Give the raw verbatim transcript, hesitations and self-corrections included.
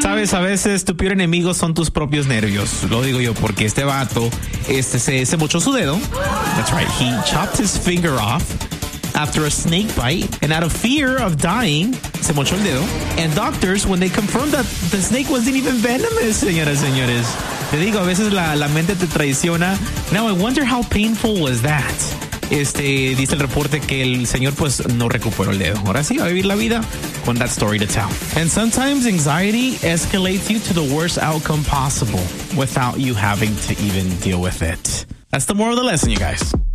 Sabes, a veces tu peor enemigo son tus propios nervios. Lo digo yo porque este vato este, se, se mochó su dedo. That's right. He chopped his finger off after a snake bite, and out of fear of dying, se mochó el dedo. And doctors, when they confirmed that the snake wasn't even venomous, señoras, señores. Te digo, a veces la, la mente te traiciona. Now, I wonder how painful was that. Este, dice el reporte que el señor pues no recuperó el dedo. Ahora sí va a vivir la vida con that story to tell. And sometimes anxiety escalates you to the worst outcome possible without you having to even deal with it. That's the moral of the lesson, you guys.